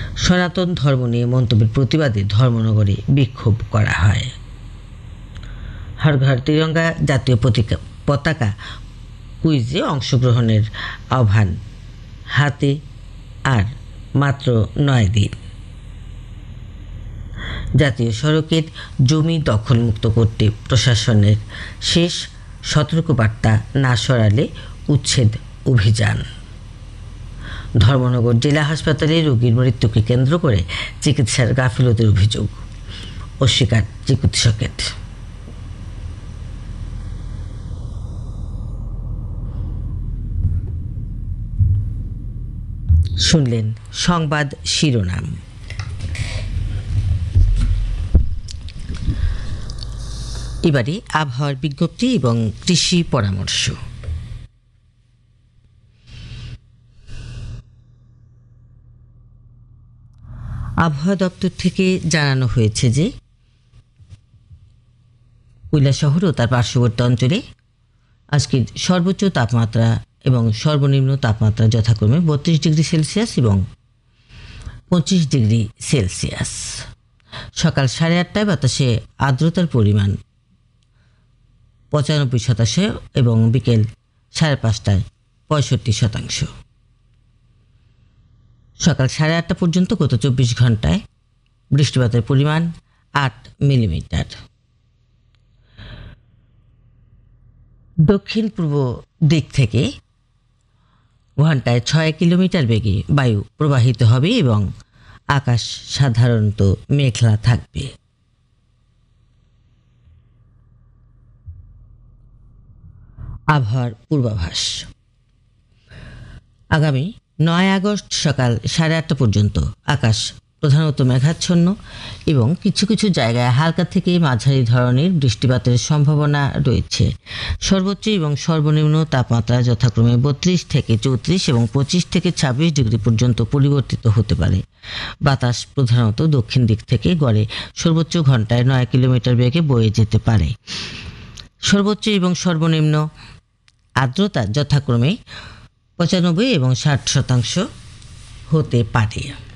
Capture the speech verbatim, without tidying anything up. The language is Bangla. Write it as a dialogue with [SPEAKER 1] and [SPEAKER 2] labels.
[SPEAKER 1] সনাতন ধর্ম নিয়ে মন্তব্যের প্রতিবাদে ধর্মনগরে বিক্ষোভ করা হয়। হর ঘর তিরঙ্গা জাতীয় পতাকা কুইজে অংশগ্রহণের আহ্বান, হাতে আর মাত্র নয় দিন। জাতীয় সড়কের জমি দখলমুক্ত করতে প্রশাসনের শেষ সতর্কবার্তা না সরালে উচ্ছেদ অভিযান। ধর্মনগর জেলা হাসপাতালে রোগীর মৃত্যুকে কেন্দ্র করে চিকিৎসার গাফিলতির অভিযোগ, অস্বীকার চিকিৎসকের। শুনলেন সংবাদ শিরোনাম। এবারে আবহাওয়ার বিজ্ঞপ্তি এবং কৃষি পরামর্শ। আবহাওয়া দপ্তর থেকে জানানো হয়েছে যে কৈলাসহর ও তার পার্শ্ববর্তী অঞ্চলে আজকের সর্বোচ্চ তাপমাত্রা এবং সর্বনিম্ন তাপমাত্রা যথাক্রমে বত্রিশ ডিগ্রি সেলসিয়াস এবং পঁচিশ ডিগ্রি সেলসিয়াস। সকাল সাড়ে আটটায় বাতাসে আর্দ্রতার পরিমাণ পঁচানব্বই শতাংশ এবং বিকেল সাড়ে পাঁচটায় পঁয়ষট্টি শতাংশ। সকাল সাড়ে আটটা পর্যন্ত গত চব্বিশ ঘন্টায় বৃষ্টিপাতের পরিমাণ আট মিলিমিটার। দক্ষিণ পূর্ব দিক থেকে ঘন্টায় ছয় কিলোমিটার বেগে বায়ু প্রবাহিত হবে এবং আকাশ সাধারণত মেঘলা থাকবে। আবহাওয়ার পূর্বাভাস। আগামী নয় আগস্ট সকাল সাড়ে আটটা পর্যন্ত আকাশ প্রধানত মেঘাচ্ছন্ন এবং কিছু কিছু জায়গায় হালকা থেকে মাঝারি ধরনের বৃষ্টিপাতের সম্ভাবনা রয়েছে। সর্বোচ্চ এবং সর্বনিম্ন তাপমাত্রা যথাক্রমে বত্রিশ থেকে চৌত্রিশ এবং পঁচিশ থেকে ছাব্বিশ ডিগ্রি পর্যন্ত পরিবর্তিত হতে পারে। বাতাস প্রধানত দক্ষিণ দিক থেকে গড়ে সর্বোচ্চ ঘন্টায় নয় কিলোমিটার বেগে বয়ে যেতে পারে। সর্বোচ্চ এবং সর্বনিম্ন আর্দ্রতা যথাক্রমে পঁচানব্বই এবং ষাট শতাংশ হতে পারে।